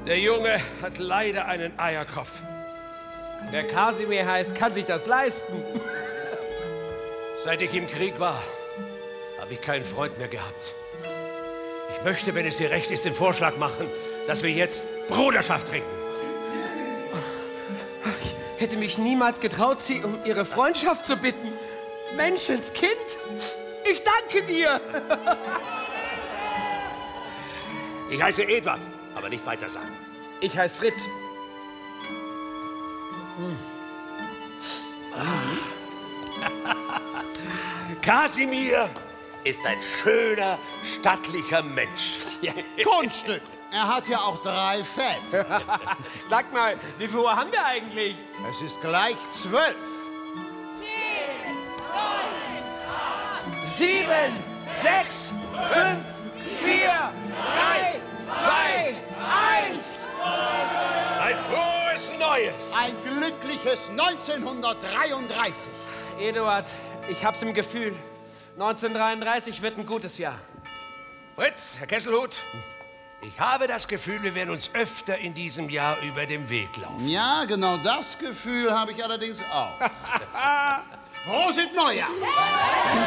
Der Junge hat leider einen Eierkopf. Wer Kasimir heißt, kann sich das leisten. Seit ich im Krieg war, habe ich keinen Freund mehr gehabt. Ich möchte, wenn es dir recht ist, den Vorschlag machen, dass wir jetzt Bruderschaft trinken. Ich hätte mich niemals getraut, Sie um Ihre Freundschaft zu bitten. Menschenskind, ich danke dir. Ich heiße Edward, aber nicht weiter sagen. Ich heiße Fritz. Kasimir ist ein schöner, stattlicher Mensch. Ja. Kunststück. Er hat ja auch 3 Fett. Sag mal, wie viel Uhr haben wir eigentlich? Es ist gleich 12. 7, 6, 5, 4, 3, 2, 1. Ein frohes Neues! Ein glückliches 1933. Eduard, ich hab's im Gefühl. 1933 wird ein gutes Jahr. Fritz, Herr Kesselhut, ich habe das Gefühl, wir werden uns öfter in diesem Jahr über den Weg laufen. Ja, genau das Gefühl habe ich allerdings auch. Prosit Neujahr!